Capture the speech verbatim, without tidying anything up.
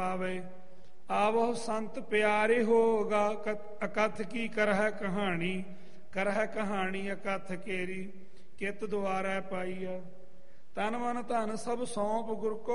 ਆਵੇ। ਆਵੋ ਸੰਤ ਪਿਆਰੇ ਹੋਗਾ, ਅਕਥ ਕੀ ਕਰਹਿ ਕਹਾਣੀ। ਕਰਹਿ ਕਹਾਣੀ ਅਕਥ ਕੇਰੀ, ਕਿਤ ਦੁਆਰੈ ਪਾਈਆ। ਤਨ ਮਨ ਧਨ ਸਭ ਸੌਂਪ ਗੁਰ ਕੋ